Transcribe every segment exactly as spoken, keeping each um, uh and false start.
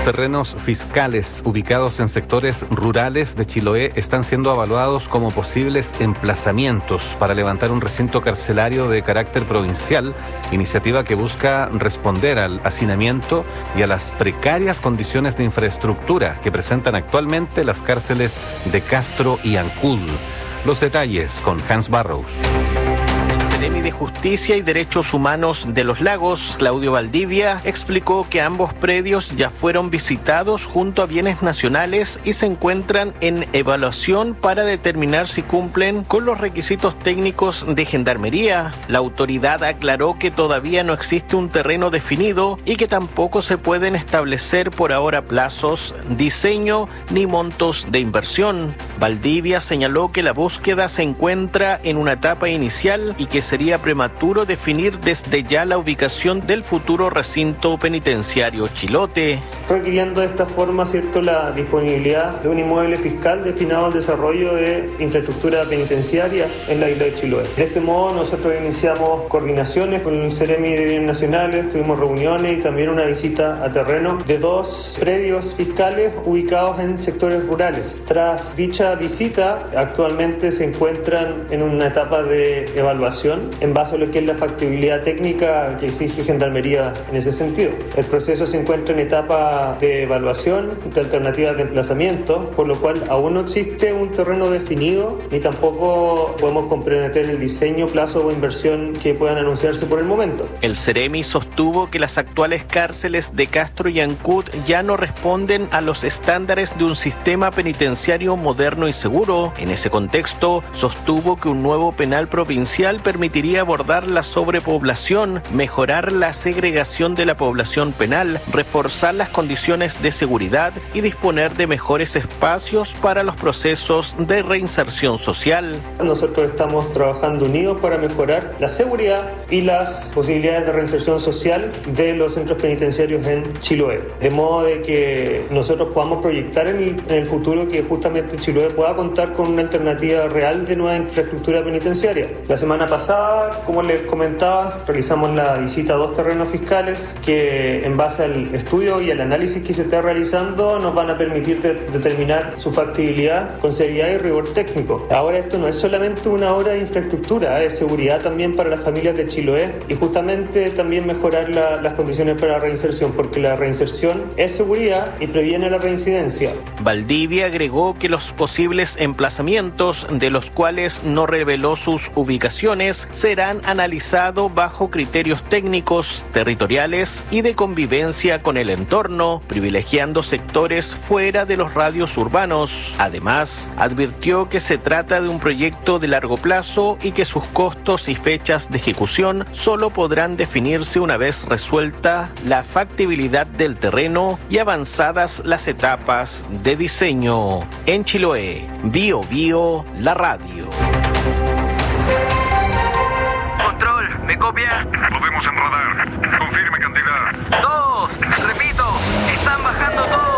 terrenos fiscales ubicados en sectores rurales de Chiloé están siendo evaluados como posibles emplazamientos para levantar un recinto carcelario de carácter provincial, iniciativa que busca responder al hacinamiento y a las precarias condiciones de infraestructura que presentan actualmente las cárceles de Castro y Ancud. Los detalles con Hans Barrows. El Ceremi de Justicia y Derechos Humanos de Los Lagos, Claudio Valdivia, explicó que ambos predios ya fueron visitados junto a bienes nacionales y se encuentran en evaluación para determinar si cumplen con los requisitos técnicos de Gendarmería. La autoridad aclaró que todavía no existe un terreno definido y que tampoco se pueden establecer por ahora plazos, diseño ni montos de inversión. Valdivia señaló que la búsqueda se encuentra en una etapa inicial y que sería prematuro definir desde ya la ubicación del futuro recinto penitenciario Chilote. Requiriendo de esta forma, cierto, la disponibilidad de un inmueble fiscal destinado al desarrollo de infraestructura penitenciaria en la isla de Chiloé. De este modo, nosotros iniciamos coordinaciones con el Ceremi de Bienes Nacionales, tuvimos reuniones y también una visita a terreno de dos predios fiscales ubicados en sectores rurales. Tras dicha visita, actualmente se encuentran en una etapa de evaluación en base a lo que es la factibilidad técnica que exige Gendarmería en ese sentido. El proceso se encuentra en etapa de evaluación de alternativas de emplazamiento, por lo cual aún no existe un terreno definido ni tampoco podemos comprometer el diseño, plazo o inversión que puedan anunciarse por el momento. El Ceremi sostuvo que las actuales cárceles de Castro y Ancud ya no responden a los estándares de un sistema penitenciario moderno y seguro. En ese contexto, sostuvo que un nuevo penal provincial permitiría abordar la sobrepoblación, mejorar la segregación de la población penal, reforzar las condiciones de seguridad y disponer de mejores espacios para los procesos de reinserción social. Nosotros estamos trabajando unidos para mejorar la seguridad y las posibilidades de reinserción social de los centros penitenciarios en Chiloé, de modo de que nosotros podamos proyectar en el, en el futuro que justamente Chiloé pueda contar con una alternativa real de nueva infraestructura penitenciaria. La semana pasada, como les comentaba, realizamos la visita a dos terrenos fiscales que, en base al estudio y al análisis que se está realizando, nos van a permitir de, determinar su factibilidad con seriedad y rigor técnico. Ahora, esto no es solamente una obra de infraestructura, es seguridad también para las familias de Chiloé y justamente también mejorar la, las condiciones para la reinserción, porque la reinserción es seguridad y previene la reincidencia. Valdivia agregó que los posibles emplazamientos, de los cuales no reveló sus ubicaciones, serán analizados bajo criterios técnicos, territoriales y de convivencia con el entorno, privilegiando sectores fuera de los radios urbanos. Además, advirtió que se trata de un proyecto de largo plazo y que sus costos y fechas de ejecución solo podrán definirse una vez resuelta la factibilidad del terreno y avanzadas las etapas de diseño. En Chiloé, Bio Bio, la radio. Control, ¿me copia? Podemos enrodar. Confirme cantidad. Dos, repito, están bajando todos.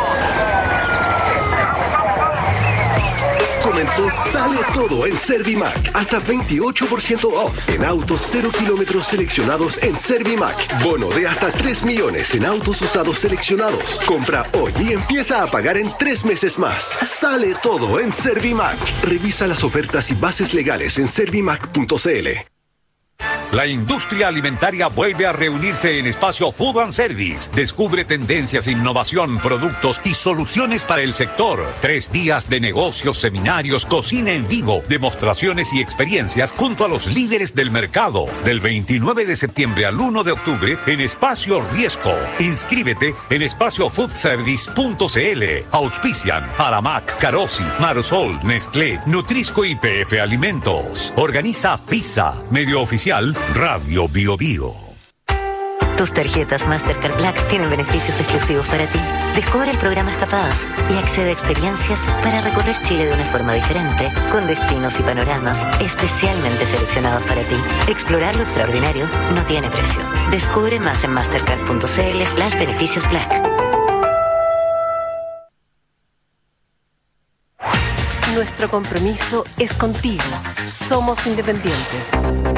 Comenzó Sale Todo en Servimac. Hasta veintiocho por ciento off en autos cero kilómetros seleccionados en Servimac. Bono de hasta tres millones en autos usados seleccionados. Compra hoy y empieza a pagar en tres meses más. Sale Todo en Servimac. Revisa las ofertas y bases legales en servimac punto cl. La industria alimentaria vuelve a reunirse en Espacio Food and Service. Descubre tendencias, innovación, productos y soluciones para el sector. Tres días de negocios, seminarios, cocina en vivo, demostraciones y experiencias junto a los líderes del mercado. Del veintinueve de septiembre al uno de octubre en Espacio Riesco. Inscríbete en espacio food service punto cl. Auspician Aramac, Carosi, Marsol, Nestlé, Nutrisco y P F Alimentos. Organiza FISA, medio oficial Radio Bio Bio. Tus tarjetas Mastercard Black tienen beneficios exclusivos para ti. Descubre el programa Escapadas y accede a experiencias para recorrer Chile de una forma diferente, con destinos y panoramas especialmente seleccionados para ti. Explorar lo extraordinario no tiene precio. Descubre más en mastercard punto cl slash beneficios black. Nuestro compromiso es contigo. Somos independientes.